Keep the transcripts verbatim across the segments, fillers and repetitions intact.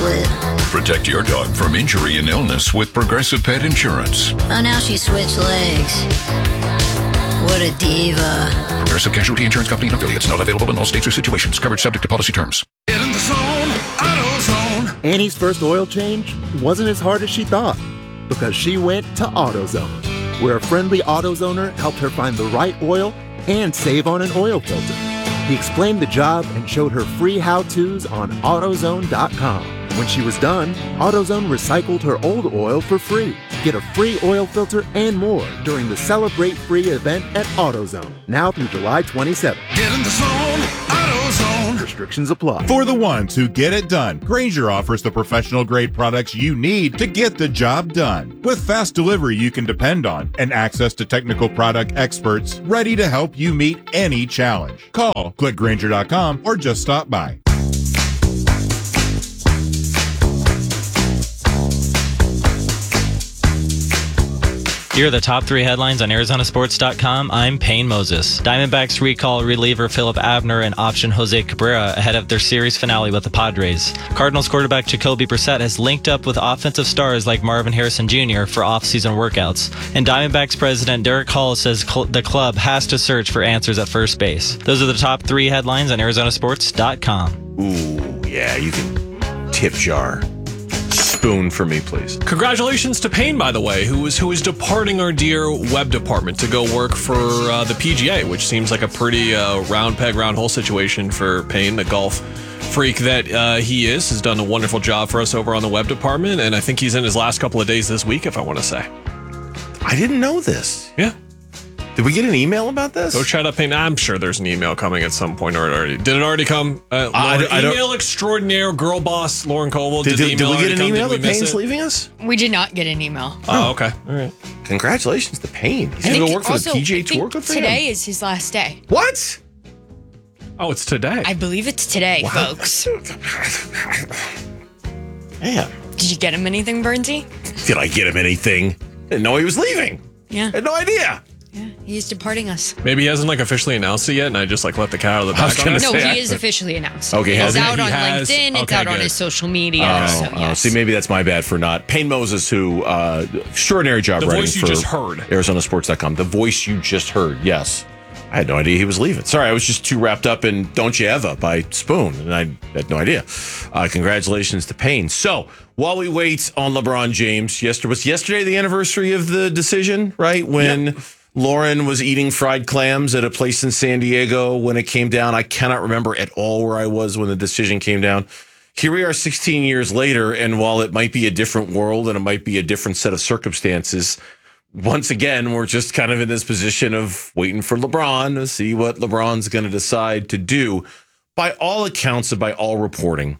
split. Protect your dog from injury and illness with Progressive Pet Insurance. Oh, now she switched legs. What a diva. Progressive Casualty Insurance Company and affiliates. Not available in all states or situations. Coverage subject to policy terms. Get in the zone, AutoZone. Annie's first oil change wasn't as hard as she thought because she went to AutoZone, where a friendly AutoZoner helped her find the right oil and save on an oil filter. He explained the job and showed her free how-tos on AutoZone dot com. When she was done, AutoZone recycled her old oil for free. Get a free oil filter and more during the Celebrate Free event at AutoZone, now through July twenty-seventh. Get in the zone, AutoZone. Restrictions apply. For the ones who get it done, Grainger offers the professional-grade products you need to get the job done. With fast delivery you can depend on and access to technical product experts ready to help you meet any challenge. Call, click Grainger dot com, or just stop by. Here are the top three headlines on Arizona Sports dot com. I'm Payne Moses. Diamondbacks recall reliever Philip Abner and option Jose Cabrera ahead of their series finale with the Padres. Cardinals quarterback Jacoby Brissett has linked up with offensive stars like Marvin Harrison Junior for off-season workouts. And Diamondbacks president Derek Hall says cl- the club has to search for answers at first base. Those are the top three headlines on Arizona Sports dot com. Ooh, yeah, you can tip jar. Spoon for me, please. Congratulations to Payne, by the way, who is who is departing our dear web department to go work for uh, the P G A, which seems like a pretty uh, round peg, round hole situation for Payne, the golf freak that uh, he is. Has done a wonderful job for us over on the web department, and I think he's in his last couple of days this week, if I want to say. I didn't know this. Yeah. Did we get an email about this? Go chat up Payne. I'm sure there's an email coming at some point, or it already did. It already come? Uh, I- Lauren, I don't- email extraordinaire girl boss Lauren Colville. Did, Did, did, the did email we get an already come? email Did that we miss Payne's it? leaving us? We did not get an email. Oh, okay. All right. Congratulations to Payne. He's I going to think go work for also, the P G A I think Tour. Good for today him. is his last day. What? Oh, it's today. I believe it's today, Wow. folks. Man, Did you get him anything, Bernsey? did I get him anything? Didn't know he was leaving. Yeah. Had no idea. Yeah, he's departing us. Maybe he hasn't like officially announced it yet, and I just like let the cat out of the I was bag. gonna on it. No, say- he is officially announced. Okay, it's has he? out on He has? LinkedIn. It's Okay, out on good. his social media. Oh, so, oh, yes. see, maybe that's my bad for not. Payne Moses, who, uh, extraordinary job The writing voice you for just heard. Arizona Sports dot com. The voice you just heard, yes. I had no idea he was leaving. Sorry, I was just too wrapped up in Don't You Ever by Spoon, and I had no idea. Uh, congratulations to Payne. So, while we wait on LeBron James, yesterday was yesterday the anniversary of the decision, right? When Yep. Lauren was eating fried clams at a place in San Diego when it came down. I cannot remember at all where I was when the decision came down. Here we are sixteen years later, and while it might be a different world and it might be a different set of circumstances, once again, we're just kind of in this position of waiting for LeBron to see what LeBron's going to decide to do. By all accounts and by all reporting,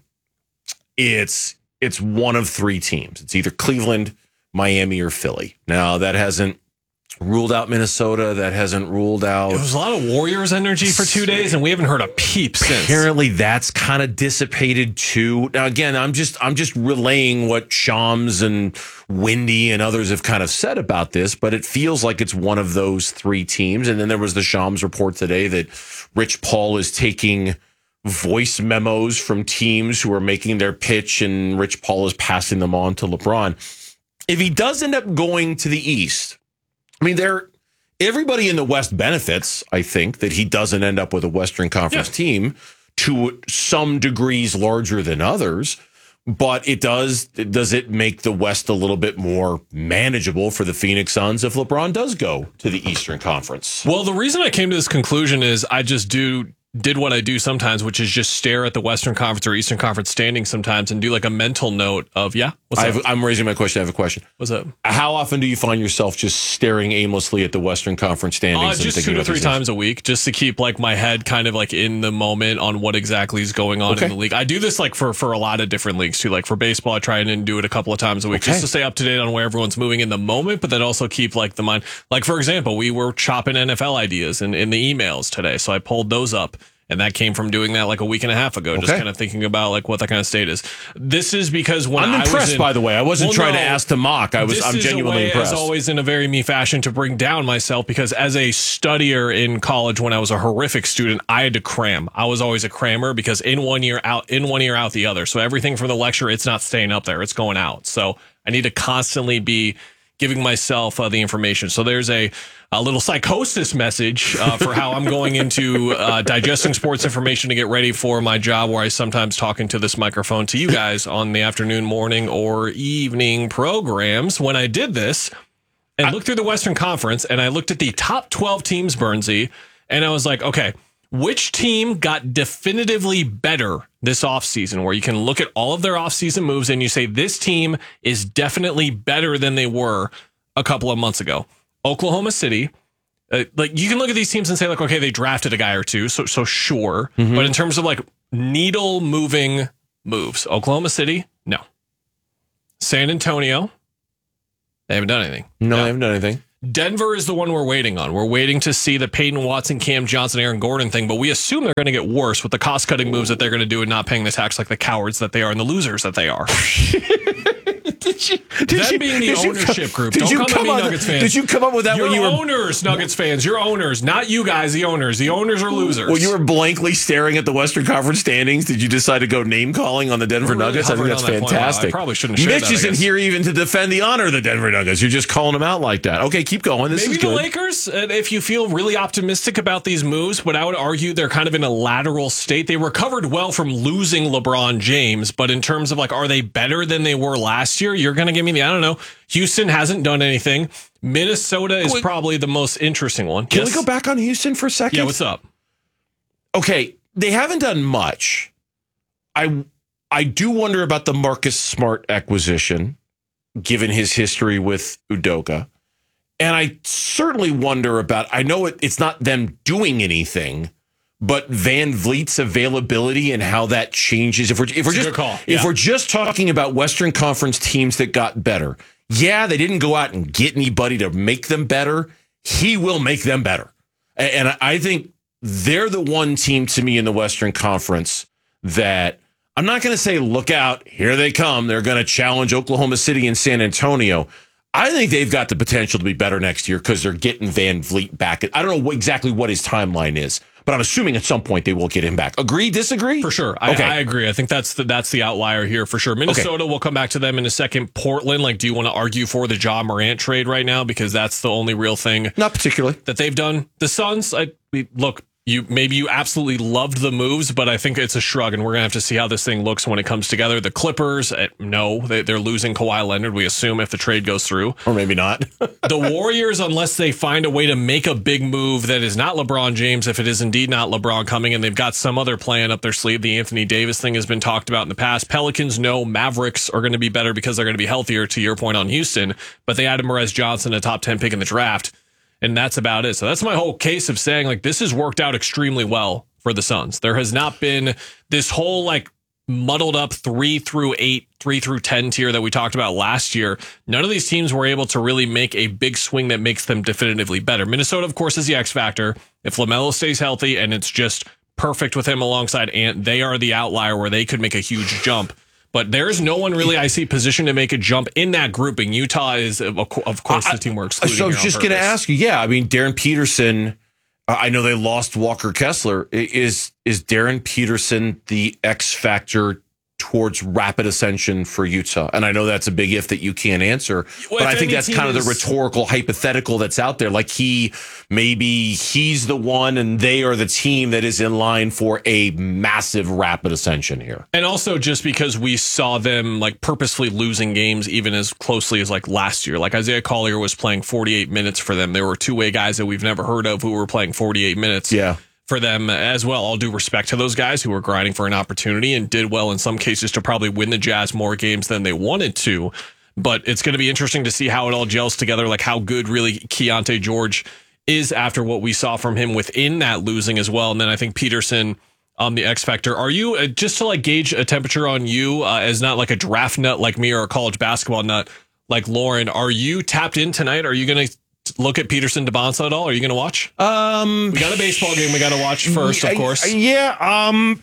it's it's one of three teams. It's either Cleveland, Miami, or Philly. Now, that hasn't ruled out Minnesota. That hasn't ruled out... There was a lot of Warriors energy for two days, and we haven't heard a peep since. Apparently, that's kind of dissipated too. Now, again, I'm just I'm just relaying what Shams and Wendy and others have kind of said about this, but it feels like it's one of those three teams. And then there was the Shams report today that Rich Paul is taking voice memos from teams who are making their pitch, and Rich Paul is passing them on to LeBron. If he does end up going to the East, I mean, there. Everybody in the West benefits, I think, that he doesn't end up with a Western Conference Yeah. team to some degrees larger than others. But it does, does it make the West a little bit more manageable for the Phoenix Suns if LeBron does go to the Eastern Conference? Well, the reason I came to this conclusion is I just do did what I do sometimes, which is just stare at the Western Conference or Eastern Conference standings sometimes and do like a mental note of, yeah, what's I up? have, I'm raising my question. I have a question. What's up? How often do you find yourself just staring aimlessly at the Western Conference standings? Uh, and just thinking two to about three these times a week, just to keep like my head kind of like in the moment on what exactly is going on Okay. in the league. I do this like for for a lot of different leagues too. Like for baseball, I try and do it a couple of times a week Okay. just to stay up to date on where everyone's moving in the moment, but then also keep like the mind. Like for example, we were chopping N F L ideas in, in the emails today, so I pulled those up And that came from doing that like a week and a half ago, just Okay. kind of thinking about like what that kind of state is. This is because when I'm I impressed, was in, by the way. I wasn't Well, trying no, to ask to mock. I was. this I'm is genuinely a way, impressed. as always, in a very me fashion, to bring down myself, because as a studier in college, when I was a horrific student, I had to cram. I was always a crammer because in one year out, in one ear out the other. So everything from the lecture, it's not staying up there; it's going out. So I need to constantly be giving myself uh, the information. So there's a, a little psychosis message uh, for how I'm going into uh, digesting sports information to get ready for my job, where I sometimes talk into this microphone to you guys on the afternoon, morning, or evening programs. When I did this and I looked through the Western Conference and I looked at the top twelve teams, Bernsey, and I was like, okay, which team got definitively better this offseason, where you can look at all of their offseason moves and you say this team is definitely better than they were a couple of months ago? Oklahoma City. Uh, like, you can look at these teams and say, like, okay, they drafted a guy or two, so so sure. Mm-hmm. But in terms of like needle moving moves, Oklahoma City, no. San Antonio, they haven't done anything. No, I haven't done anything. Denver is the one we're waiting on. We're waiting to see the Peyton Watson, Cam Johnson, Aaron Gordon thing, but we assume they're going to get worse with the cost-cutting moves that they're going to do and not paying the tax like the cowards that they are and the losers that they are. Did you, did Them you, being the did you ownership come, group. Did Don't you come, come at me, up, Nuggets fans. Did you come up with that Your when you were owners, Nuggets fans. Your owners, not you guys, the owners. The owners are losers. when you were blankly staring at the Western Conference standings? Did you decide to go name calling on the Denver We're really Nuggets? I think hovering that's on that point. Wow, I fantastic. probably shouldn't have shared Mitch that, I isn't guess. here even to defend the honor of the Denver Nuggets. You're just calling them out like that. Okay, keep going. This Maybe is the good. Lakers, and if you feel really optimistic about these moves, but I would argue they're kind of in a lateral state. They recovered well from losing LeBron James, but in terms of like, are they better than they were last year? You're going to give me the, I don't know. Houston hasn't done anything. Minnesota is Wait. probably the most interesting one. Can Yes? we go back on Houston for a second? Yeah, what's up? Okay, they haven't done much. I I do wonder about the Marcus Smart acquisition, given his history with Udoka. And I certainly wonder about, I know it, it's not them doing anything, but Van Vliet's availability and how that changes. If we're if we're It's a just good call. if Yeah. we're just talking about Western Conference teams that got better, yeah, they didn't go out and get anybody to make them better. He will make them better, A- and I think they're the one team to me in the Western Conference that I'm not going to say look out, here they come. They're going to challenge Oklahoma City and San Antonio. I think they've got the potential to be better next year because they're getting Van Vliet back. I don't know what, exactly what his timeline is, but I'm assuming at some point they will get him back. Agree, disagree? For sure. I, Okay. I agree. I think that's the, that's the outlier here for sure. Minnesota, we'll come back to them in a second. Portland, like, do you want to argue for the Ja Morant trade right now? Because that's the only real thing Not particularly. that they've done. The Suns, I we- look, you maybe you absolutely loved the moves, but I think it's a shrug, and we're gonna have to see how this thing looks when it comes together. The Clippers, eh, no, they, they're losing Kawhi Leonard. We assume if the trade goes through, Or maybe not. the Warriors, unless they find a way to make a big move that is not LeBron James, if it is indeed not LeBron coming, and they've got some other plan up their sleeve. The Anthony Davis thing has been talked about in the past. Pelicans, no. Mavericks are going to be better because they're going to be healthier, to your point on Houston, but they added Morez Johnson, a top ten pick in the draft, and that's about it. So that's my whole case of saying, like, this has worked out extremely well for the Suns. There has not been this whole, like, muddled up three through eight, three through ten tier that we talked about last year. None of these teams were able to really make a big swing that makes them definitively better. Minnesota, of course, is the X factor. If LaMelo stays healthy and it's just perfect with him alongside Ant, they are the outlier where they could make a huge jump. But there's no one really I see positioned to make a jump in that grouping. Utah is, of co- of course, the team we're excluding. So I was here on just going to purpose. ask you, yeah, I mean, Darren Peterson, uh, I know they lost Walker Kessler. I- Is is Darren Peterson the X factor towards rapid ascension for Utah? And I know that's a big if that you can't answer, Well, but if I think any that's team kind of the is- rhetorical hypothetical that's out there. Like he, maybe he's the one and they are the team that is in line for a massive rapid ascension here. And also just because we saw them like purposefully losing games even as closely as like last year. Like Isaiah Collier was playing forty-eight minutes for them. There were two-way guys that we've never heard of who were playing forty-eight minutes. Yeah. For them as well. All due respect to those guys who were grinding for an opportunity and did well in some cases to probably win the Jazz more games than they wanted to. But it's going to be interesting to see how it all gels together, like how good really Keontae George is after what we saw from him within that losing as well. And then I think Peterson on the X Factor. Are you, uh, just to like gauge a temperature on you uh, as not like a draft nut like me or a college basketball nut like Lauren, are you tapped in tonight? Are you going to just look at Peterson DeBonsa at all? Are you going to watch? Um, we got a baseball game we got to watch first, of course. Yeah. Um,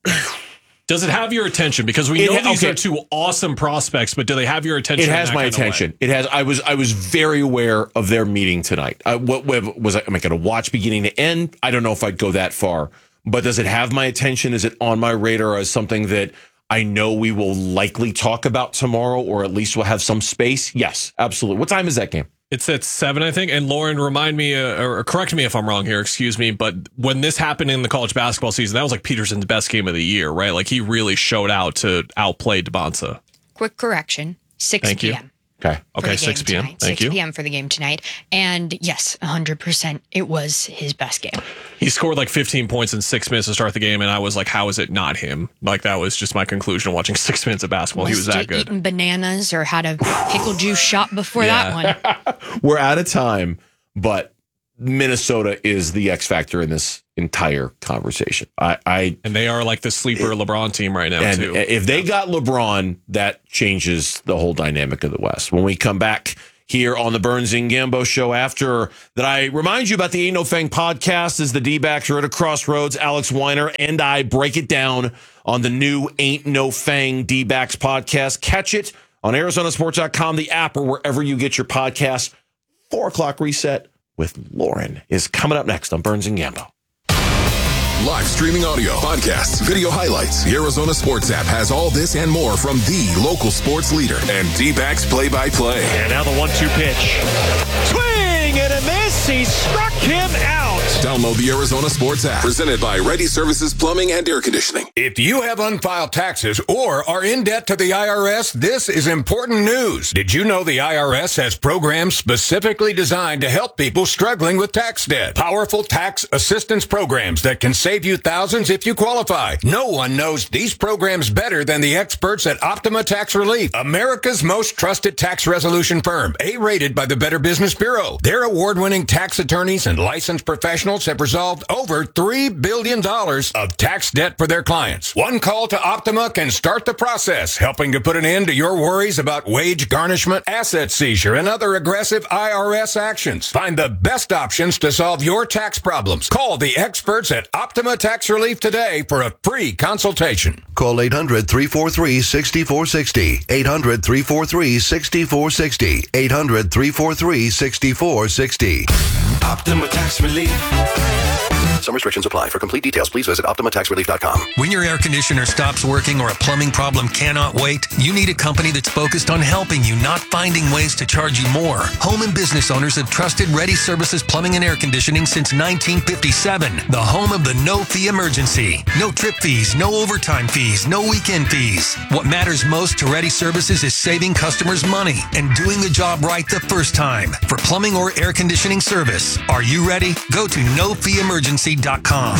Does it have your attention? Because we It know ha- these okay. are two awesome prospects, but do they have your attention? It in has that my kind of way? attention. It has. I was. I was very aware of their meeting tonight. I, what, what was I? Am I going to watch beginning to end? I don't know if I'd go that far. But does it have my attention? Is it on my radar as something that I know we will likely talk about tomorrow, or at least we'll have some space? Yes, absolutely. What time is that game? It's at seven, I think. And Lauren, remind me, uh, or correct me if I'm wrong here, excuse me, but when this happened in the college basketball season, that was like Peterson's best game of the year, right? Like he really showed out to outplay DeBonsa. Quick correction, six Thank you. p.m. Okay. for Okay, the six game p.m. tonight. Thank six you. p.m. for the game tonight. And yes, one hundred percent, it was his best game. He scored like fifteen points in six minutes to start the game, and I was like, how is it not him? Like, that was just my conclusion of watching six minutes of basketball. He was Must that have good. Eaten bananas or had a pickle juice shot before Yeah. that one. We're out of time, but Minnesota is the X factor in this entire conversation. I, I And they are like the sleeper LeBron team right now, and too. if they got LeBron, that changes the whole dynamic of the West. When we come back here on the Burns and Gambo show, after that, I remind you about the Ain't No Fang podcast as the D-backs are at a crossroads. Alex Weiner and I break it down on the new Ain't No Fang D-backs podcast. Catch it on Arizona Sports dot com, the app, or wherever you get your podcasts. Four o'clock reset with Lauren is coming up next on Burns and Gambo. Live streaming audio, podcasts, video highlights. The Arizona Sports app has all this and more from the local sports leader and D-backs play-by-play. And now the one two pitch. Swing and a miss. He struck him out. Download the Arizona Sports app, presented by Ready Services Plumbing and Air Conditioning. If you have unfiled taxes or are in debt to the I R S, this is important news. Did you know the I R S has programs specifically designed to help people struggling with tax debt? Powerful tax assistance programs that can save you thousands if you qualify. No one knows these programs better than the experts at Optima Tax Relief, America's most trusted tax resolution firm, A-rated by the Better Business Bureau. Their award-winning tax attorneys and licensed professionals have resolved over three billion dollars of tax debt for their clients. One call to Optima can start the process, helping to put an end to your worries about wage garnishment, asset seizure, and other aggressive I R S actions. Find the best options to solve your tax problems. Call the experts at Optima Tax Relief today for a free consultation. Call eight hundred, three four three, six four six zero. eight hundred, three four three, six four six zero. eight hundred, three four three, six four six zero. Optima Tax Relief. Some restrictions apply. For complete details, please visit Optima Tax Relief dot com. When your air conditioner stops working or a plumbing problem cannot wait, you need a company that's focused on helping you, not finding ways to charge you more. Home and business owners have trusted Ready Services Plumbing and Air Conditioning since nineteen fifty-seven. The home of the no-fee emergency. No trip fees, no overtime fees, no weekend fees. What matters most to Ready Services is saving customers money and doing the job right the first time. For plumbing or air conditioning service, are you ready? Go to no fee emergency dot com.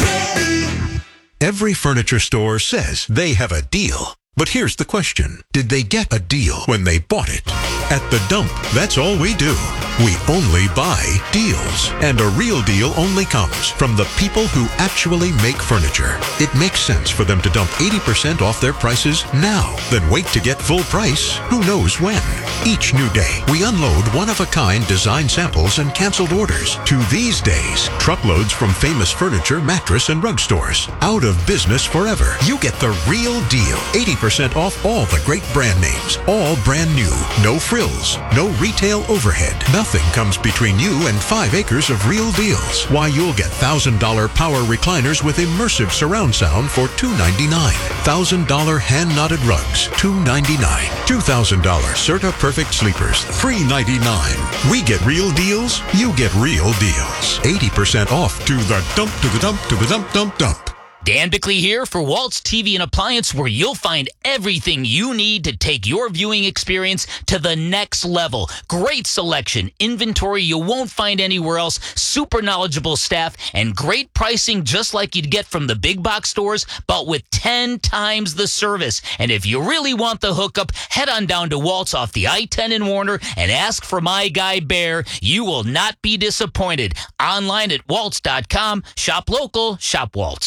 Every furniture store says they have a deal. But here's the question. Did they get a deal when they bought it? At The Dump, that's all we do. We only buy deals. And a real deal only comes from the people who actually make furniture. It makes sense for them to dump eighty percent off their prices now, then wait to get full price who knows when. Each new day, we unload one-of-a-kind design samples and canceled orders. To these days, truckloads from famous furniture, mattress, and rug stores. Out of business forever. You get the real deal. eighty percent off all the great brand names. All brand new. No frills. No retail overhead. Nothing comes between you and five acres of real deals. Why, you'll get one thousand dollars power recliners with immersive surround sound for two ninety-nine. one thousand dollars hand-knotted rugs, two ninety-nine. two thousand dollars Serta Perfect Sleepers, three ninety-nine. We get real deals, you get real deals. eighty percent off. To the dump, to the dump, to the dump, dump, dump. Dan Bickley here for Waltz T V and Appliance, where you'll find everything you need to take your viewing experience to the next level. Great selection, inventory you won't find anywhere else, super knowledgeable staff, and great pricing just like you'd get from the big box stores, but with ten times the service. And if you really want the hookup, head on down to Waltz off the I ten in Warner and ask for my guy Bear. You will not be disappointed. Online at waltz dot com. Shop local, shop Waltz. I'm John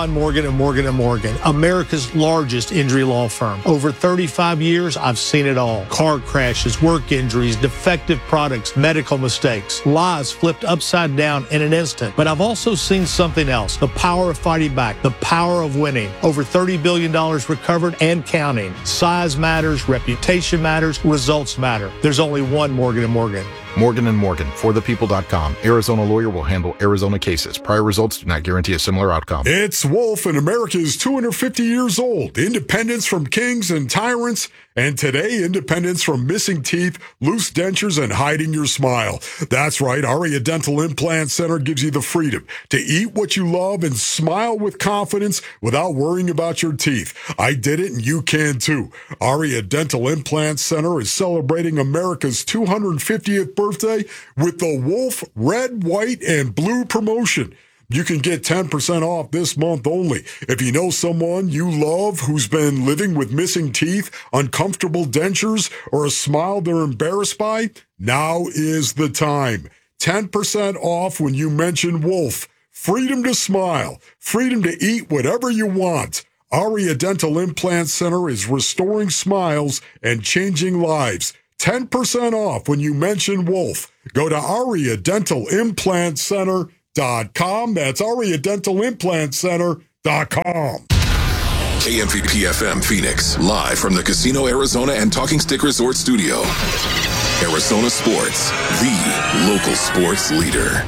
John Morgan and Morgan and Morgan, America's largest injury law firm. Over thirty-five years, I've seen it all. Car crashes, work injuries, defective products, medical mistakes, lives flipped upside down in an instant. But I've also seen something else, the power of fighting back, the power of winning. Over thirty billion dollars recovered and counting. Size matters, reputation matters, results matter. There's only one Morgan and Morgan. Morgan and Morgan, for the people dot com. Arizona lawyer will handle Arizona cases. Prior results do not guarantee a similar outcome. It's Wolf, and America is two hundred fifty years old. Independence from kings and tyrants. And today, independence from missing teeth, loose dentures, and hiding your smile. That's right. Aria Dental Implant Center gives you the freedom to eat what you love and smile with confidence without worrying about your teeth. I did it, and you can too. Aria Dental Implant Center is celebrating America's two hundred fiftieth birthday with the Wolf Red, White, and Blue promotion. You can get ten percent off this month only. If you know someone you love who's been living with missing teeth, uncomfortable dentures, or a smile they're embarrassed by, now is the time. ten percent off when you mention Wolf. Freedom to smile. Freedom to eat whatever you want. Aria Dental Implant Center is restoring smiles and changing lives. ten percent off when you mention Wolf. Go to Aria Dental Implant Center. Dot com. That's Aria Dental Implant Center dot com. K M V P F M Phoenix, live from the Casino Arizona and Talking Stick Resort Studio. Arizona Sports, the local sports leader.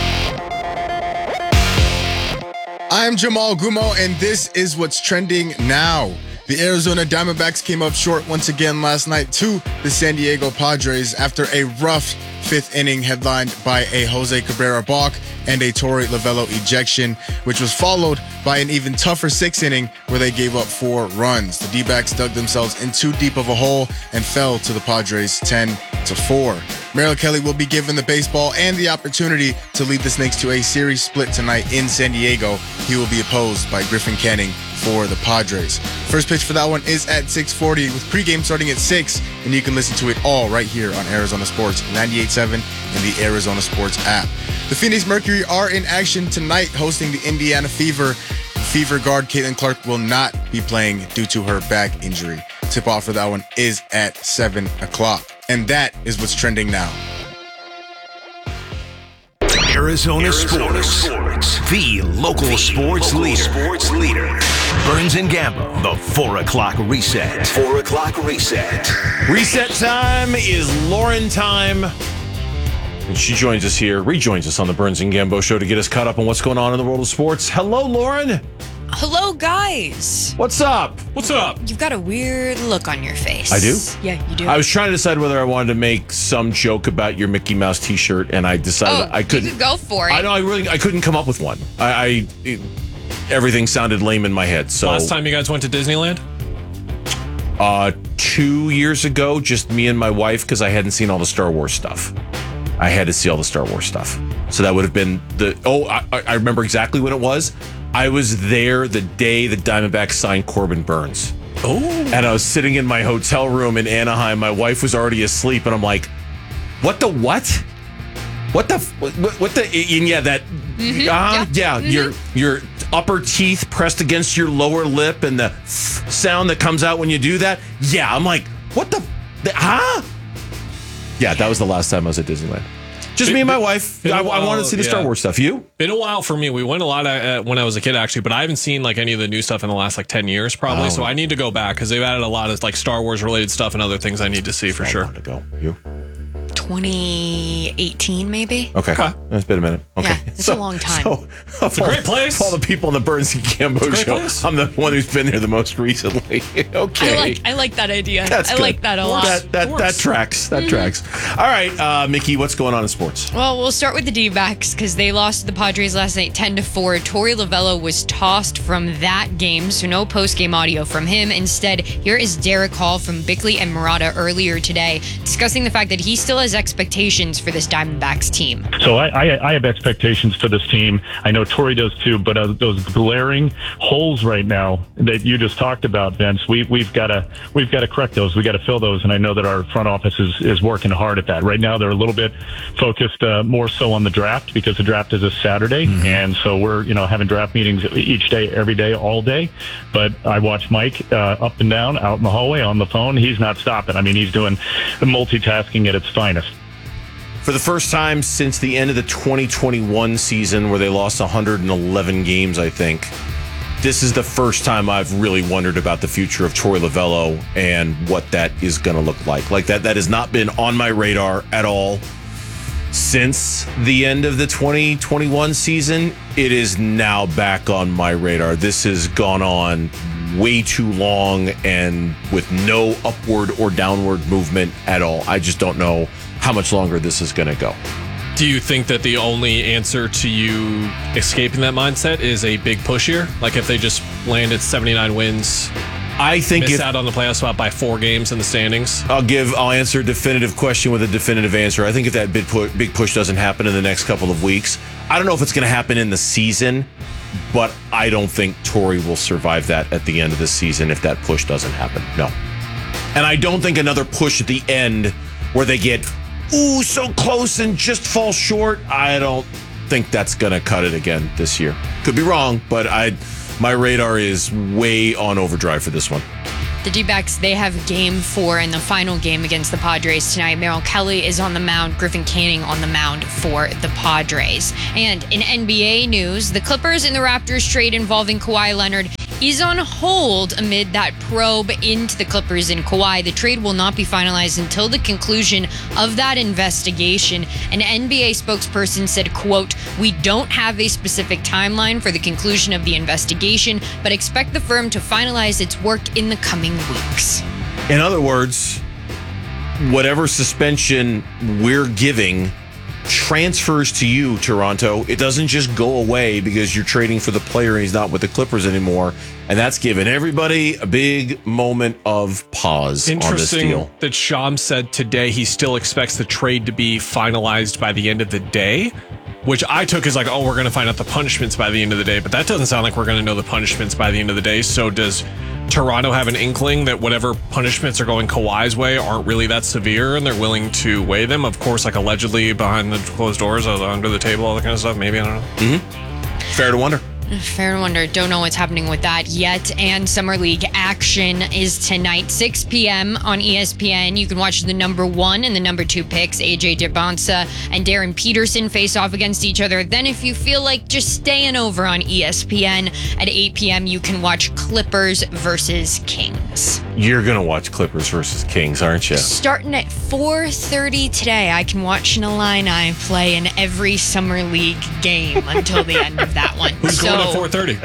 I'm Jamal Gumo, and this is what's trending now. The Arizona Diamondbacks came up short once again last night to the San Diego Padres after a rough fifth inning headlined by a Jose Cabrera balk and a Torey Lovullo ejection, which was followed by an even tougher sixth inning where they gave up four runs. The D-backs dug themselves in too deep of a hole and fell to the Padres ten to four. Merrill Kelly will be given the baseball and the opportunity to lead the Snakes to a series split tonight in San Diego. He will be opposed by Griffin Canning for the Padres. First pitch for that one is at six forty with pregame starting at six, and you can listen to it all right here on Arizona Sports ninety-eight point seven and the Arizona Sports app. The Phoenix Mercury are in action tonight hosting the Indiana Fever. Fever guard Caitlin Clark will not be playing due to her back injury. Tip-off for that one is at seven o'clock. And that is what's trending now. Arizona, Arizona Sports, Sports, the local, the sports, local leader. sports leader. Burns and Gambo, the four o'clock reset. four o'clock reset. Reset time is Lauren time. And she joins us here, rejoins us on the Burns and Gambo show to get us caught up on what's going on in the world of sports. Hello, Lauren. Hello, guys. What's up? What's up? You've got a weird look on your face. I do? Yeah, you do. I was trying to decide whether I wanted to make some joke about your Mickey Mouse T-shirt, and I decided oh, I couldn't. You could go for it. I know. I really. I couldn't come up with one. I. I it, everything sounded lame in my head. So last time you guys went to Disneyland? Uh, two years ago, just me and my wife, because I hadn't seen all the Star Wars stuff. I had to see all the Star Wars stuff. So that would have been the. Oh, I, I remember exactly when it was. I was there the day the Diamondbacks signed Corbin Burns. Oh. And I was sitting in my hotel room in Anaheim. My wife was already asleep, and I'm like, "What the what? What the what, what the?" And yeah, that. Mm-hmm. Uh, yeah, yeah mm-hmm. your your upper teeth pressed against your lower lip, and the sound that comes out when you do that. Yeah, I'm like, "What the? the huh?" Yeah, that was the last time I was at Disneyland. Just me and my wife. I, I wanted to see the yeah. Star Wars stuff. You? Been a while for me. We went a lot uh, when I was a kid, actually, but I haven't seen like any of the new stuff in the last like ten years, probably. Oh. So I need to go back because they've added a lot of like Star Wars related stuff and other things I need to see for sure. To go. You? twenty eighteen, maybe. Okay, okay. It's been a minute. Okay, yeah, it's so, a long time. So, it's a great place. All the people on the Burns and Gambo show. Place. I'm the one who's been there the most recently. Okay, I like I like that idea. That's I good. like that a lot. That that, that tracks. That mm-hmm. tracks. All right, uh, Mickey, what's going on in sports? Well, we'll start with the D-backs because they lost to the Padres last night, ten to four. Torey Lovullo was tossed from that game, so no post-game audio from him. Instead, here is Derek Hall from Bickley and Murata earlier today discussing the fact that he still has expectations for this Diamondbacks team. So I, I, I have expectations for this team. I know Torey does too, but uh, those glaring holes right now that you just talked about, Vince, we, we've got to we've got to correct those. We got to fill those, and I know that our front office is, is working hard at that. Right now, they're a little bit focused uh, more so on the draft because the draft is this Saturday, mm-hmm. and so we're you know having draft meetings each day every day, all day. But I watch Mike uh, up and down, out in the hallway, on the phone. He's not stopping. I mean, he's doing multitasking at its finest. For the first time since the end of the twenty twenty-one season, where they lost one hundred eleven games, I think, this is the first time I've really wondered about the future of Torey Lovullo and what that is going to look like. Like that, that has not been on my radar at all since the end of the twenty twenty-one season. It is now back on my radar. This has gone on way too long and with no upward or downward movement at all. I just don't know how much longer this is going to go. Do you think that the only answer to you escaping that mindset is a big push here? Like if they just landed seventy-nine wins, I think miss if, out on the playoff spot by four games in the standings? I'll give. I'll answer a definitive question with a definitive answer. I think if that big push, big push doesn't happen in the next couple of weeks, I don't know if it's going to happen in the season, but I don't think Torey will survive that at the end of the season if that push doesn't happen. No, and I don't think another push at the end where they get ooh so close and just fall short. I don't think that's going to cut it again this year. Could be wrong, but I. My radar is way on overdrive for this one. The D-backs, they have game four in the final game against the Padres tonight. Merrill Kelly is on the mound, Griffin Canning on the mound for the Padres. And in N B A news, the Clippers and the Raptors trade involving Kawhi Leonard is on hold amid that probe into the Clippers and Kawhi. The trade will not be finalized until the conclusion of that investigation. An N B A spokesperson said, quote, "We don't have a specific timeline for the conclusion of the investigation, but expect the firm to finalize its work in the coming weeks." In other words, whatever suspension we're giving transfers to you, Toronto. It doesn't just go away because you're trading for the player and he's not with the Clippers anymore. And that's given everybody a big moment of pause on this deal. Interesting that Shams said today he still expects the trade to be finalized by the end of the day, which I took as like, oh, we're going to find out the punishments by the end of the day. But that doesn't sound like we're going to know the punishments by the end of the day. So does Toronto have an inkling that whatever punishments are going Kawhi's way aren't really that severe and they're willing to weigh them? Of course, like allegedly behind the closed doors, under the table, all that kind of stuff. Maybe, I don't know. Mm-hmm. Fair to wonder. Fair to wonder. Don't know what's happening with that yet. And Summer League action is tonight, six p.m. on E S P N. You can watch the number one and the number two picks, A J Debonsa and Darren Peterson, face off against each other. Then if you feel like just staying over on E S P N at eight p.m., you can watch Clippers versus Kings. You're going to watch Clippers versus Kings, aren't you? Starting at four thirty today, I can watch an Illini play in every Summer League game until the end of that one. Who's so, going at four thirty?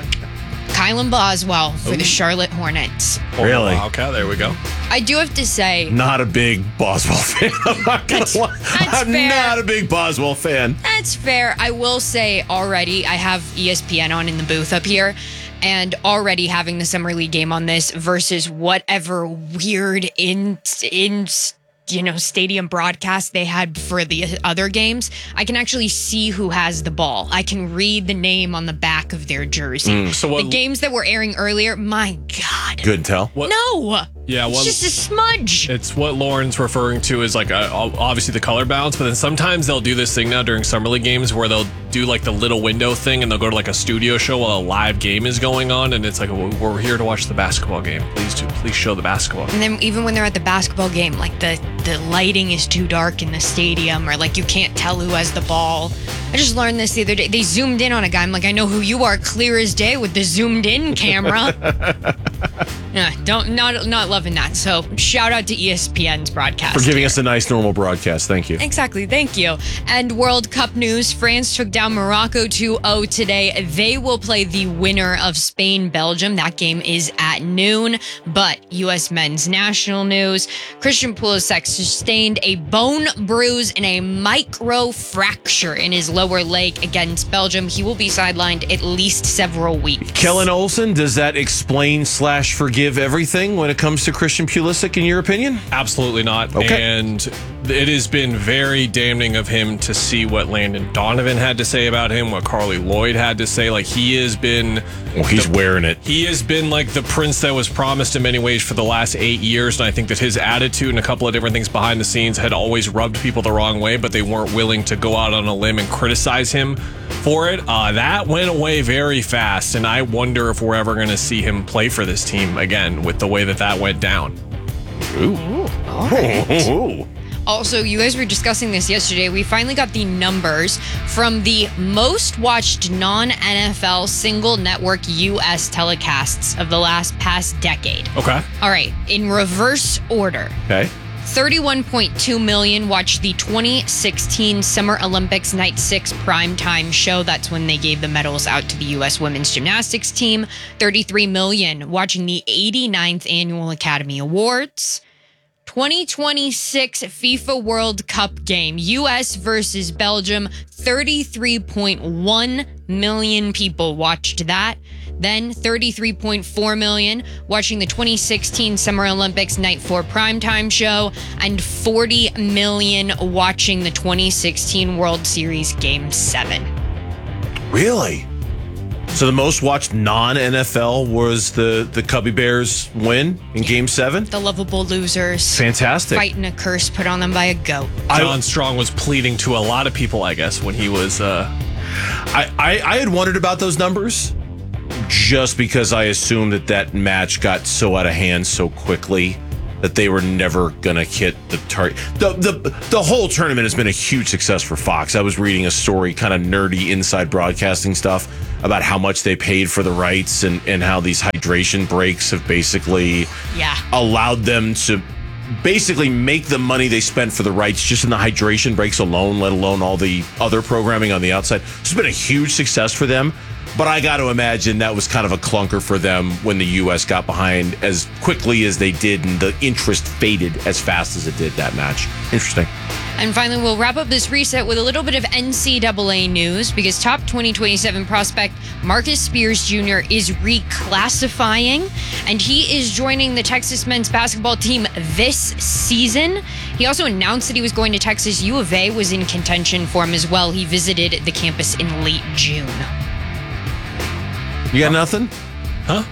Kylan Boswell for Ooh. the Charlotte Hornets. Really? Oh, okay, there we go. I do have to say, not a big Boswell fan. I'm not gonna that's, lie. that's I'm fair. not a big Boswell fan. That's fair. I will say already, I have E S P N on in the booth up here, and already having the Summer League game on this versus whatever weird in in. you know, stadium broadcast they had for the other games, I can actually see who has the ball. I can read the name on the back of their jersey. Mm. So what, the games that were airing earlier, my God. Couldn't tell. What, no. Yeah, well, it's just a smudge. It's what Lauren's referring to as like a, obviously the color balance, but then sometimes they'll do this thing now during Summer League games where they'll do like the little window thing and they'll go to like a studio show while a live game is going on, and it's like, well, we're here to watch the basketball game. Please do, please show the basketball. And then even when they're at the basketball game, like the the lighting is too dark in the stadium, or like you can't tell who has the ball. I just learned this the other day. They zoomed in on a guy. I'm like, I know who you are, clear as day with the zoomed in camera. Yeah, don't not not loving that. So shout out to E S P N's broadcast for giving here. us a nice normal broadcast. Thank you. Exactly, thank you. And World Cup news: France took down Morocco two oh today. They will play the winner of Spain-Belgium. That game is at noon. But U S men's national news: Christian Pulisic sustained a bone bruise and a micro fracture in his lower leg against Belgium. He will be sidelined at least several weeks. Kellen Olsen, does that explain slash forgive forgive everything when it comes to Christian Pulisic, in your opinion? Absolutely not. Okay. And it has been very damning of him to see what Landon Donovan had to say about him, what Carly Lloyd had to say. Like, he has been... Well, he's the, wearing it. He has been like the prince that was promised in many ways for the last eight years. And I think that his attitude and a couple of different things behind the scenes had always rubbed people the wrong way, but they weren't willing to go out on a limb and criticize him for it. Uh, that went away very fast. And I wonder if we're ever going to see him play for this team again with the way that that went down. Ooh. Ooh, all right. Ooh. Also, you guys were discussing this yesterday. We finally got the numbers from the most watched non-N F L single network U S telecasts of the last past decade. Okay. All right, in reverse order. Okay. thirty-one point two million watched the twenty sixteen Summer Olympics Night six primetime show. That's when they gave the medals out to the U S women's gymnastics team. thirty-three million watching the eighty-ninth Annual Academy Awards. twenty twenty-six FIFA World Cup game, U S versus Belgium. thirty-three point one million people watched that. Then thirty-three point four million watching the twenty sixteen Summer Olympics Night four primetime show, and forty million watching the twenty sixteen World Series Game seven. Really? So the most watched non-N F L was the, the Cubby Bears win in Game seven? The lovable losers. Fantastic. Fighting a curse put on them by a goat. John Strong was pleading to a lot of people, I guess, when he was... Uh... I, I, I had wondered about those numbers just because I assumed that that match got so out of hand so quickly that they were never going to hit the target. The, the, the whole tournament has been a huge success for Fox. I was reading a story, kind of nerdy inside broadcasting stuff, about how much they paid for the rights and, and how these hydration breaks have basically yeah. allowed them to basically make the money they spent for the rights just in the hydration breaks alone, let alone all the other programming on the outside. It's been a huge success for them. But I got to imagine that was kind of a clunker for them when the U S got behind as quickly as they did, and the interest faded as fast as it did that match. Interesting. And finally, we'll wrap up this reset with a little bit of N C double A news, because top twenty twenty-seven prospect Marcus Spears Junior is reclassifying, and he is joining the Texas men's basketball team this season. He also announced that he was going to Texas. U of A was in contention for him as well. He visited the campus in late June. You got nothing? Huh?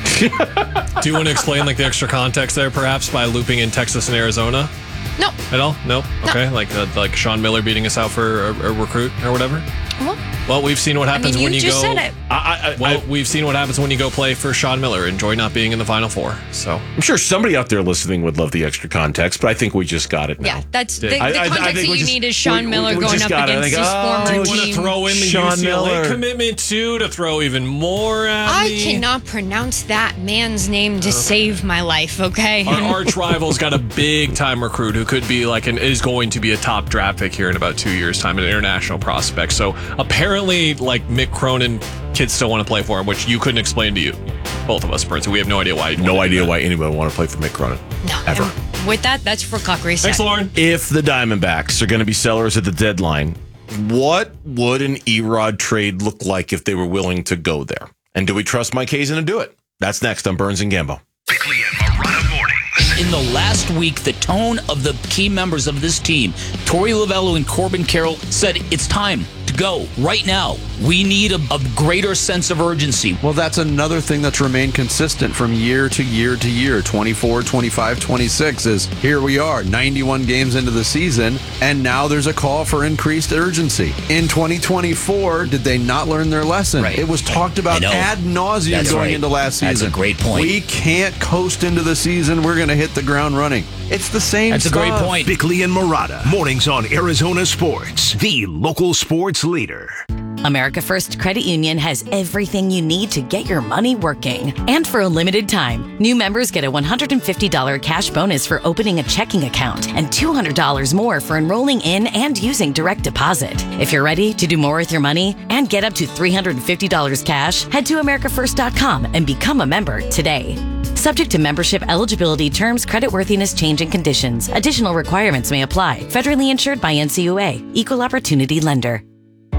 Do you want to explain like the extra context there, perhaps, by looping in Texas and Arizona? No. At all? No? No. Okay, like uh, like Sean Miller beating us out for a, a recruit or whatever? Well, well, we've seen what happens I mean, when you you just go... said it. I, I, well, I, we've seen what happens when you go play for Sean Miller. Enjoy not being in the Final Four. So I'm sure somebody out there listening would love the extra context, but I think we just got it now. Yeah, that's the, the I- I- context I think that we you just- need is Sean we- Miller we going just up got it. I against think, his oh, former do you want to team. throw in the Sean U C L A Miller. commitment too, to throw even more at I me? cannot pronounce that man's name to save my life, okay? Our arch rival's got a big time recruit who could be like, and is going to be a top draft pick here in about two years' time, an international prospect. So apparently, like Mick Cronin, kids still want to play for him, which you couldn't explain to you, both of us, Prince. We have no idea why. No idea why anybody would want to play for Mick Cronin. No. Ever. And with that, that's for Clock Reset. Thanks, Lauren. If the Diamondbacks are going to be sellers at the deadline, what would an E-Rod trade look like if they were willing to go there? And do we trust Mike Hazen to do it? That's next on Burns and Gambo. Bickley and Marotta mornings. In the last week, the tone of the key members of this team, Torey Lovello and Corbin Carroll, said it's time to go right now. We need a, a greater sense of urgency. Well, that's another thing that's remained consistent from year to year to year. twenty-four, twenty-five, twenty-six is here we are, ninety-one games into the season, and now there's a call for increased urgency. In twenty twenty-four, did they not learn their lesson? Right. It was talked about ad nauseum That's going right. into last season. That's a great point. We can't coast into the season. We're going to hit the ground running. It's the same That's stuff. a great point. Bickley and Marotta mornings on Arizona Sports, the local sports leader. America First Credit Union has everything you need to get your money working. And for a limited time, new members get a one hundred fifty dollars cash bonus for opening a checking account and two hundred dollars more for enrolling in and using direct deposit. If you're ready to do more with your money and get up to three hundred fifty dollars cash, head to america first dot com and become a member today. Subject to membership eligibility, terms, creditworthiness, change, and conditions. Additional requirements may apply. Federally insured by N C U A. Equal Opportunity Lender.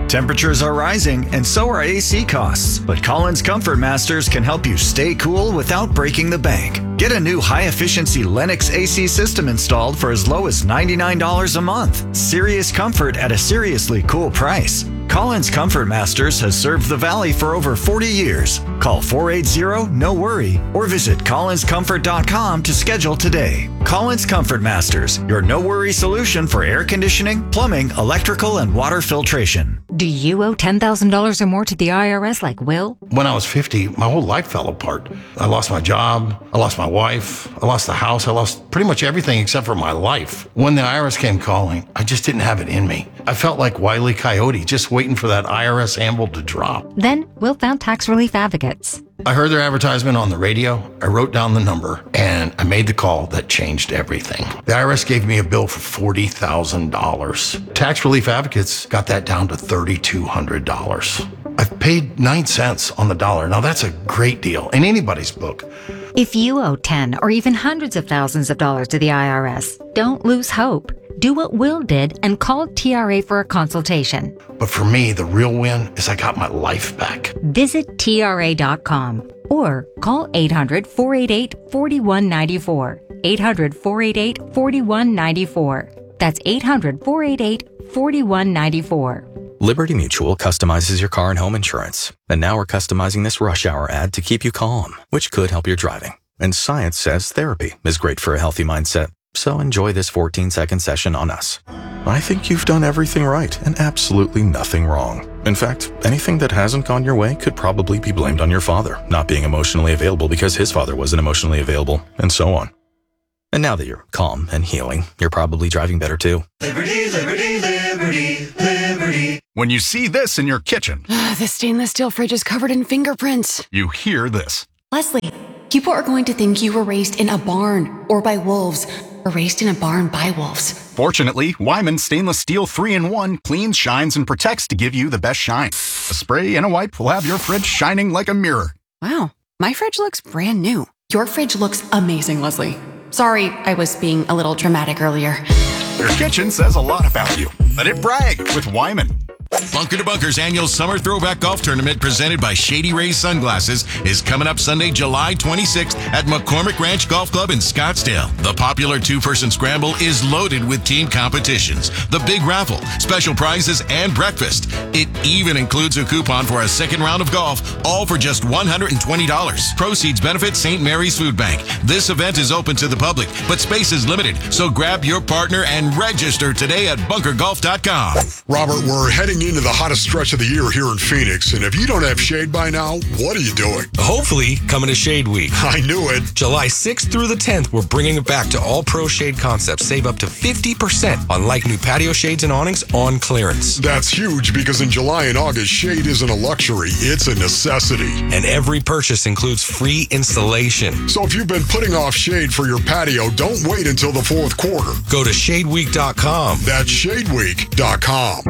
Temperatures are rising, and so are A C costs. But Collins Comfort Masters can help you stay cool without breaking the bank. Get a new high-efficiency Lennox A C system installed for as low as ninety-nine dollars a month. Serious comfort at a seriously cool price. Collins Comfort Masters has served the Valley for over forty years. Call four eight zero, N O worry or visit collins comfort dot com to schedule today. Collins Comfort Masters, your no-worry solution for air conditioning, plumbing, electrical, and water filtration. Do you owe ten thousand dollars or more to the I R S like Will? When I was fifty, my whole life fell apart. I lost my job, I lost my wife, I lost the house, I lost pretty much everything except for my life. When the I R S came calling, I just didn't have it in me. I felt like Wile E. Coyote, just waiting for that I R S anvil to drop. Then Will found Tax Relief Advocates. I heard their advertisement on the radio, I wrote down the number, and I made the call that changed everything. The I R S gave me a bill for forty thousand dollars. Tax Relief Advocates got that down to three thousand two hundred dollars. I've paid nine cents on the dollar. Now that's a great deal in anybody's book. If you owe ten or even hundreds of thousands of dollars to the I R S, don't lose hope. Do what Will did and call T R A for a consultation. But for me, the real win is I got my life back. Visit T R A dot com or call eight hundred, four eight eight, four one nine four. eight hundred, four eight eight, four one nine four. That's eight hundred, four eight eight, four one nine four. Liberty Mutual customizes your car and home insurance. And now we're customizing this rush hour ad to keep you calm, which could help your driving. And science says therapy is great for a healthy mindset. So enjoy this fourteen second session on us. I think you've done everything right and absolutely nothing wrong. In fact, anything that hasn't gone your way could probably be blamed on your father not being emotionally available because his father wasn't emotionally available, and so on. And now that you're calm and healing, you're probably driving better too. Liberty, liberty, liberty, liberty. When you see this in your kitchen, The stainless steel fridge is covered in fingerprints. you hear this. Leslie, people are going to think you were raised in a barn or by wolves or raised in a barn by wolves. Fortunately, Wyman Stainless Steel three in one cleans, shines, and protects to give you the best shine. A spray and a wipe will have your fridge shining like a mirror. Wow, my fridge looks brand new. Your fridge looks amazing, Leslie. Sorry, I was being a little dramatic earlier. Your kitchen says a lot about you. Let it brag with Wyman. Bunker to Bunker's annual Summer Throwback Golf Tournament presented by Shady Rays Sunglasses is coming up Sunday, July twenty-sixth at McCormick Ranch Golf Club in Scottsdale. The popular two-person scramble is loaded with team competitions, the big raffle, special prizes, and breakfast. It even includes a coupon for a second round of golf, all for just one hundred twenty dollars. Proceeds benefit Saint Mary's Food Bank. This event is open to the public, but space is limited, so grab your partner and register today at bunker golf dot com. Robert, we're heading into the hottest stretch of the year here in Phoenix, and if you don't have shade by now, what are you doing? Hopefully, coming to Shade Week. I knew it. July sixth through the tenth, we're bringing it back to all pro shade concepts. Save up to fifty percent on like new patio shades and awnings on clearance. That's huge because in July and August, shade isn't a luxury, it's a necessity. And every purchase includes free installation. So if you've been putting off shade for your patio, don't wait until the fourth quarter. Go to shade week dot com. That's shade week dot com.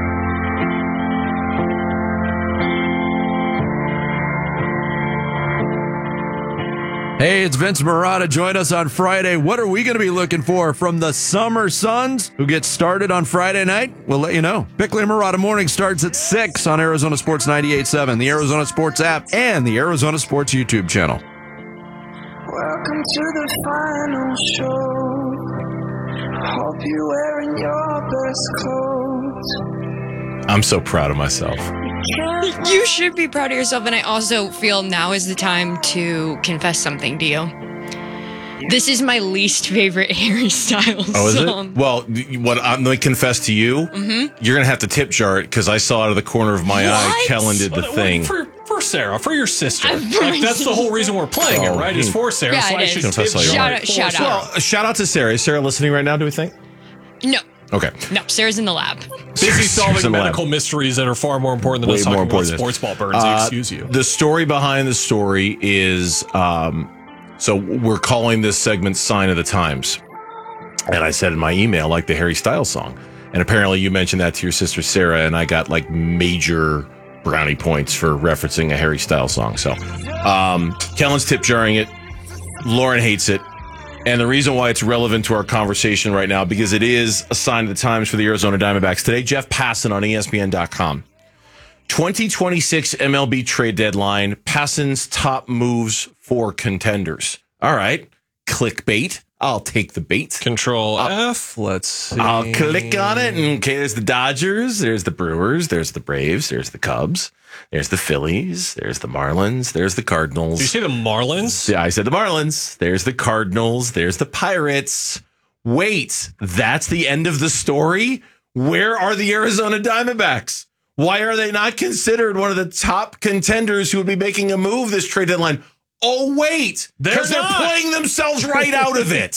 Hey, it's Vince Marotta. Join us on Friday. What are we going to be looking for from the Summer Suns, who get started on Friday night? We'll let you know. Bickley and Marotta Morning starts at six on Arizona Sports ninety-eight point seven, the Arizona Sports app, and the Arizona Sports YouTube channel. Welcome to the final show. Hope you're wearing your best clothes. I'm so proud of myself. You should be proud of yourself, and I also feel now is the time to confess something to you. This is my least favorite Harry Styles Oh, is song. it? Well, what I'm going to confess to you, Mhm. you're going to have to tip jar it because I saw out of the corner of my eye, What? Kellen did the Well, thing. For, for Sarah, for your sister. Uh, for Like, that's the whole reason we're playing Oh, it, right? Is hmm. for Sarah. Yeah, so it I is. should Confess tip all you jar want. it for Shout out, shout Sarah. out. Well, shout out to Sarah. Is Sarah listening right now, do we think? No, Okay. no, Sarah's in the lab. Busy Sarah's solving in the lab. medical mysteries that are far more important than Way us more talking about important than this. sports ball burns. Uh, Excuse you. The story behind the story is, um, so we're calling this segment Sign of the Times. And I said in my email, like the Harry Styles song. And apparently you mentioned that to your sister Sarah, and I got like major brownie points for referencing a Harry Styles song. So um, Kellen's tip jarring it. Lauren hates it. And the reason why it's relevant to our conversation right now, because it is a sign of the times for the Arizona Diamondbacks. Today, Jeff Passan on E S P N dot com twenty twenty-six M L B trade deadline, Passan's top moves for contenders. All right. Clickbait. I'll take the bait. Control I'll, F. Let's see. I'll click on it. And okay, there's the Dodgers. There's the Brewers. There's the Braves. There's the Cubs. There's the Phillies. There's the Marlins. There's the Cardinals. Did you say the Marlins? Yeah, I said the Marlins. There's the Cardinals. There's the Pirates. Wait, that's the end of the story? Where are the Arizona Diamondbacks? Why are they not considered one of the top contenders who would be making a move this trade deadline? Oh, wait, because they're, they're playing themselves right out of it.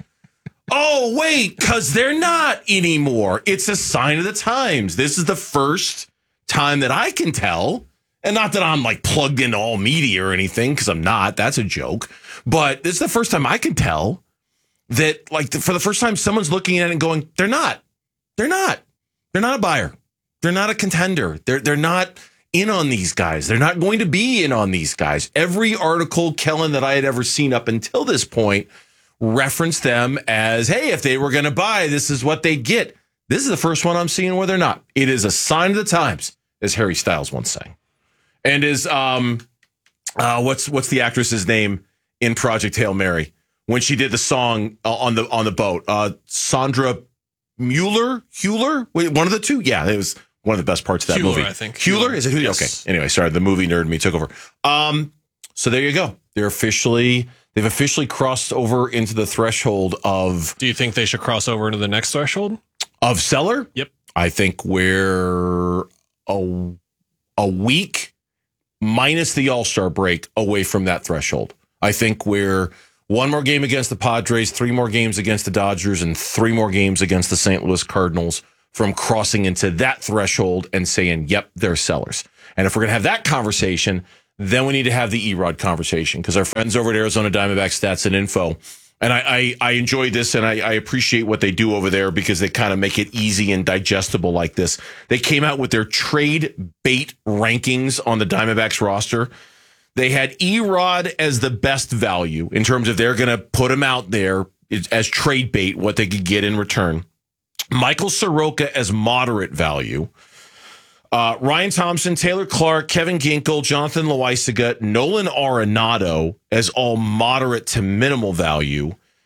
Oh, wait, because they're not anymore. It's a sign of the times. This is the first time that I can tell, and not that I'm like plugged into all media or anything, because I'm not. That's a joke. But this is the first time I can tell that, like, for the first time, someone's looking at it and going, they're not. They're not. They're not a buyer. They're not a contender. They're they're not in on these guys. They're not going to be in on these guys. Every article, Kellen, that I had ever seen up until this point referenced them as, hey, if they were going to buy, this is what they get. This is the first one I'm seeing where they're not. It is a sign of the times, as Harry Styles once sang. And is, um, uh, what's what's the actress's name in Project Hail Mary when she did the song uh, on the on the boat? Uh, Sandra Mueller? Hewler? Wait, one of the two? Yeah, it was one of the best parts of that Hewler, movie. I think. Hewler? Is it who? Yes. Okay. Anyway, sorry, the movie nerd in me took over. Um, so there you go. They're officially, they've officially crossed over into the threshold of... Do you think they should cross over into the next threshold? Of seller? Yep. I think we're a, a week minus the All-Star break away from that threshold. I think we're one more game against the Padres, three more games against the Dodgers, and three more games against the Saint Louis Cardinals from crossing into that threshold and saying, yep, they're sellers. And if we're going to have that conversation, then we need to have the E-Rod conversation, because our friends over at Arizona Diamondback Stats and Info, and I, I, I enjoy this, and I, I appreciate what they do over there because they kind of make it easy and digestible like this. They came out with their trade bait rankings on the Diamondbacks roster. They had E-Rod as the best value in terms of they're going to put him out there as trade bait, what they could get in return. Michael Soroka as moderate value. Uh, Ryan Thompson, Taylor Clark, Kevin Ginkel, Jonathan Loaisiga, Nolan Arenado as all moderate to minimal value.